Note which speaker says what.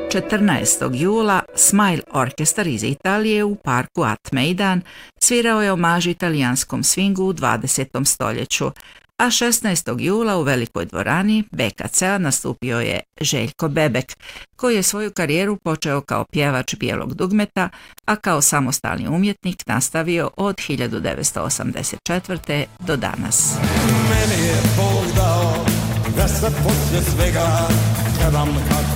Speaker 1: 14. jula Smile Orkestar iz Italije u parku At Mejdan svirao je omaž italijanskom swingu u 20. stoljeću, a 16. jula u Velikoj dvorani BKC-a nastupio je Željko Bebek, koji je svoju karijeru počeo kao pjevač bijelog dugmeta, a kao samostalni umjetnik nastavio od 1984. do danas.
Speaker 2: Meni je Bog dao da se poslije svega trebam kako